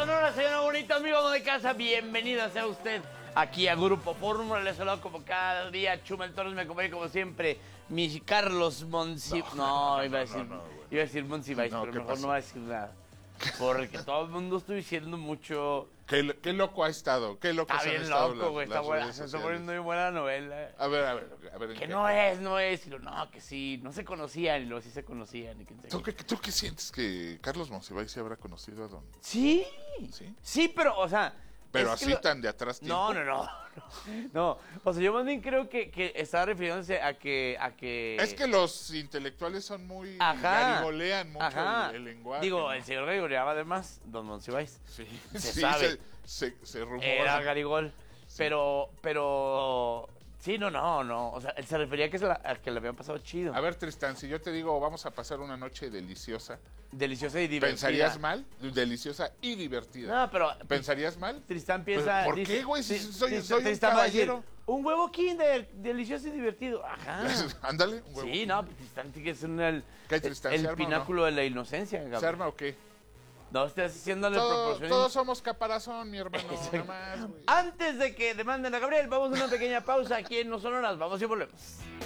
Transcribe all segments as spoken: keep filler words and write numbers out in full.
Sonora, señora bonita, amigo de casa, bienvenida sea usted aquí a Grupo Fórmula. Les saludo como cada día, Chumel Torres, me acompaña como siempre, mi Carlos Monsi... No, no, no iba a decir, no, no, iba a decir Monsiváis, no, pero mejor pasó? No va a decir nada. Porque todo el mundo estoy diciendo mucho... Qué, qué loco ha estado, qué loco está se bien han estado loco, güey, está buena, se está poniendo muy buena novela. A ver, a ver, a ver. Que qué? no es, no es, y lo, no, que sí, no se conocían, y luego sí se conocían. Y ¿Tú, qué, ¿Tú qué sientes que Carlos Monsiváis se habrá conocido a don? Sí, sí, sí, pero, o sea... Pero así lo... tan de atrás tiempo. No, no, no, no, no. O sea, yo más bien creo que, que estaba refiriéndose a que, a que... Es que los intelectuales son muy... Ajá, garigolean mucho ajá. El, el lenguaje. Digo, ¿no? el señor garigoleaba además, don Monsiváis. Sí, se sí, sabe. Se, se, se rumora. Era garigol. Sí. Pero, pero... Sí, no, no, no. O sea, él se refería a que, se la, a que le habían pasado chido. A ver, Tristán, si yo te digo, vamos a pasar una noche deliciosa. Deliciosa y divertida. ¿Pensarías mal? Deliciosa y divertida. No, pero... ¿Pensarías mal? Tristán piensa... ¿Por dice, qué, güey? Si soy, Tristán, soy un Tristán caballero. Decir, un huevo Kinder, delicioso y divertido. Ajá. Ándale, un huevo. Sí, no, Tristán tiene que ser el, ¿Qué, Tristán, el ¿se arma pináculo no? de la inocencia. Gabriel. ¿Se arma o qué? No, estás haciéndole Todo, proporciones. Todos somos caparazón, mi hermano. Nada más, antes de que demanden a Gabriel, vamos a una pequeña pausa aquí en No Sonoras. Vamos y volvemos.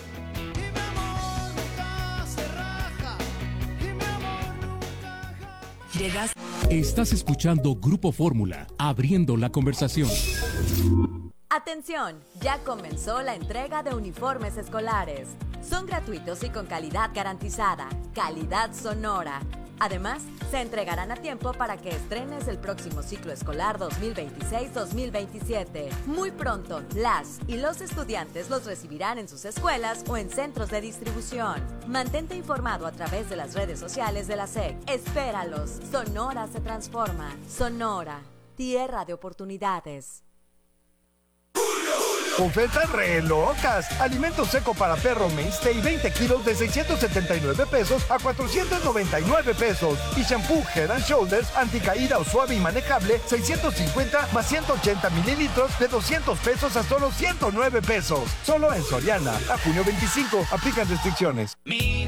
Llegas. Estás escuchando Grupo Fórmula, abriendo la conversación. Atención, ya comenzó la entrega de uniformes escolares. Son gratuitos y con calidad garantizada, calidad Sonora. Además, se entregarán a tiempo para que estrenes el próximo ciclo escolar dos mil veintiséis dos mil veintisiete. Muy pronto, las y los estudiantes los recibirán en sus escuelas o en centros de distribución. Mantente informado a través de las redes sociales de la S E C. Espéralos. Sonora se transforma. Sonora, tierra de oportunidades. Ofertas re locas. Alimento seco para perro Mainstay veinte kilos de seiscientos setenta y nueve pesos a cuatrocientos noventa y nueve pesos. Y shampoo Head and Shoulders anticaída o suave y manejable seiscientos cincuenta más ciento ochenta mililitros de doscientos pesos a solo ciento nueve pesos. Solo en Soriana. A junio veinticinco. Aplican restricciones.